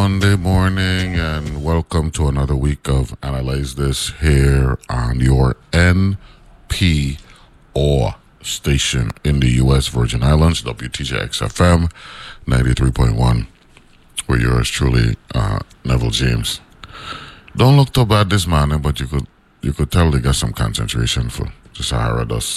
Monday morning, and welcome to another week of Analyze This here on your NP or station in the U.S. Virgin Islands, WTJX FM 93.1. We're yours truly, Neville James. Don't look too bad this morning, but you could tell they got some concentration for just Sahara dust.